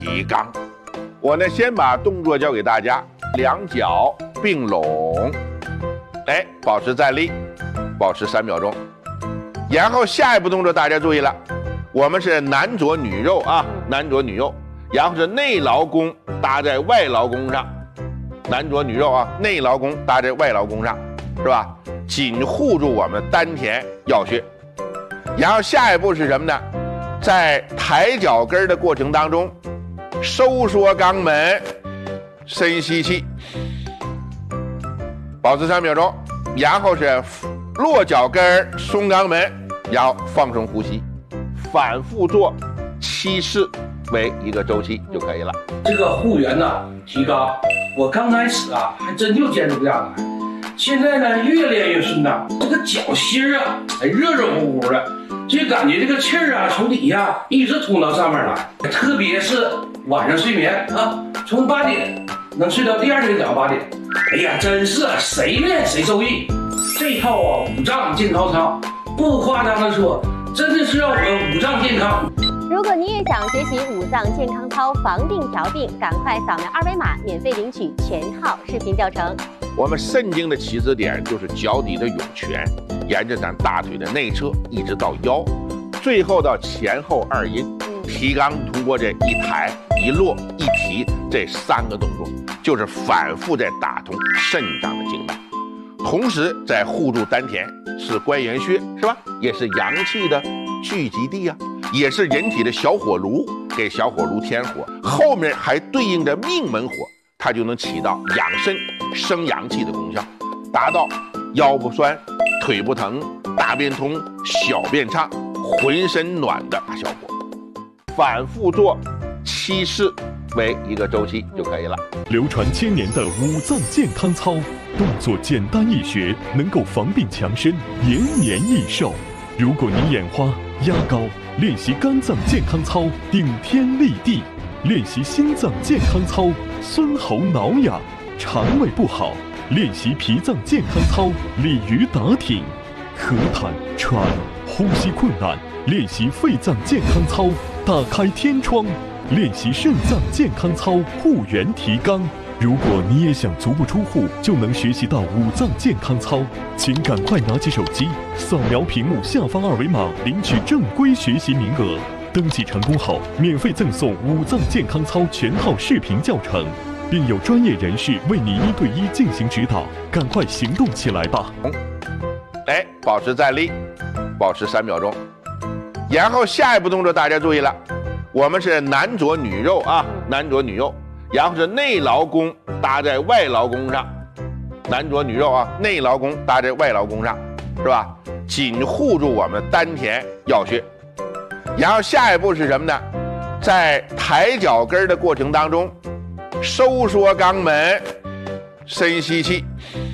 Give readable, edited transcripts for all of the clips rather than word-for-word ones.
提肛。我呢，先把动作教给大家，两脚并拢，保持站立，保持3秒钟。然后下一步动作大家注意了，我们是男左女右啊，男左女右，然后是内劳宫搭在外劳宫上，男左女右啊，内劳宫搭在外劳宫上，是吧？紧护住我们丹田要穴。然后下一步是什么呢？在抬脚跟的过程当中，收缩肛门，深吸气，保持3秒钟，然后是落脚跟，松肛门，然后放松呼吸，反复做7次为一个周期就可以了。 这个护员呢，提肛，我刚开始啊还真就坚持不下来，现在呢越练越顺呐，这个脚心啊热热乎乎的，就感觉这个气儿啊从底下一直通到上面来，特别是晚上睡眠啊，从8点能睡到第二天早上8点，哎呀，真是谁练谁受益。这套啊五脏健康操，不夸张的说，真的是让我们五脏健康。 如果你也想学习五脏健康操防病调病，赶快扫描2维码，免费领取全套视频教程。 我们肾经的起始点就是脚底的涌泉，沿着咱大腿的内侧一直到腰，最后到前后2阴。提肛通过这一抬一落一提这3个动作，就是反复在打通肾脏的经脉，同时在护住丹田，是关元穴，是吧？也是阳气的聚集地啊，也是人体的小火炉，给小火炉添火，后面还对应着命门火，它就能起到养肾生阳气的功效，达到腰不酸、腿不疼、大便通、小便畅、浑身暖的大效果。反复做7次为一个周期就可以了。 流传1000年的五脏健康操，动作简单易学，能够防病强身，延年益寿。如果你眼花、压高，练习肝脏健康操，顶天立地；练习心脏健康操，孙喉挠痒；肠胃不好，练习脾脏健康操，鲤鱼打挺；咳痰、喘、呼吸困难，练习肺脏健康操，打开天窗；练习肾脏健康操，护元提肛。如果你也想足不出户就能学习到五脏健康操，请赶快拿起手机，扫描屏幕下方2维码，领取正规学习名额。登记成功后，免费赠送五脏健康操全套视频教程，并有专业人士为你1对1进行指导。赶快行动起来吧！ 保持站立，保持3秒钟。然后下一步动作大家注意了，我们是男左女右啊，男左女右，然后是内劳宫搭在外劳宫上，男左女右啊，内劳宫搭在外劳宫上，是吧？紧护住我们丹田要穴。然后下一步是什么呢？在抬脚跟的过程当中，收缩肛门，深吸气，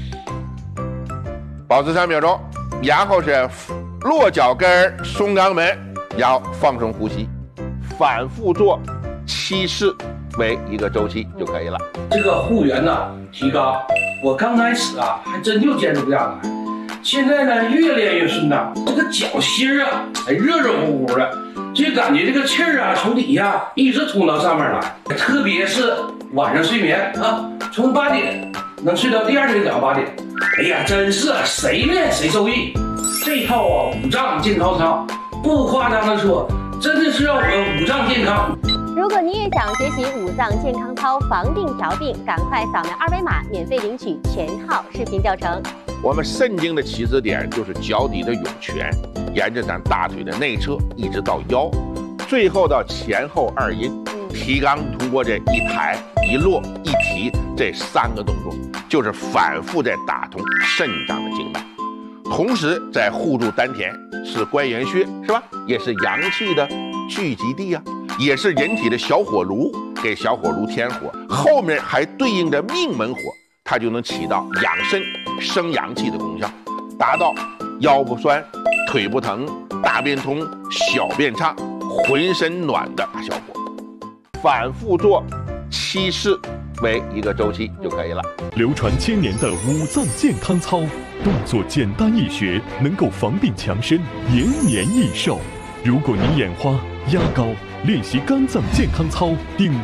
保持3秒钟，然后是落脚跟，松肛门，然后放松呼吸，反复做7次为一个周期就可以了。 这个护员呢，提肛，我刚开始啊还真就坚持不下来，现在呢越练越顺呐，这个脚心啊热热乎乎的，就感觉这个气儿啊从底下一直通到上面来，特别是晚上睡眠啊，从8点能睡到第二天早上8点，哎呀，真是谁练谁受益。这套啊五脏健康操，不夸张的说，真的是让我们五脏健康。 如果你也想学习五脏健康操防病调病，赶快扫描2维码，免费领取全套视频教程。 我们肾经的起始点就是脚底的涌泉，沿着咱大腿的内侧一直到腰，最后到前后2阴。提肛通过这一抬一落一提这3个动作，就是反复在打通肾脏的经脉，同时在护住丹田，是关元穴，是吧？也是阳气的聚集地啊，也是人体的小火炉，给小火炉添火，后面还对应着命门火，它就能起到养肾生阳气的功效，达到腰不酸、腿不疼、大便通、小便畅、浑身暖的大效果。反复做7次为一个周期就可以了。 流传1000年的五脏健康操，动作简单易学，能够防病强身，延年益寿。如果你眼花、压高，练习肝脏健康操，顶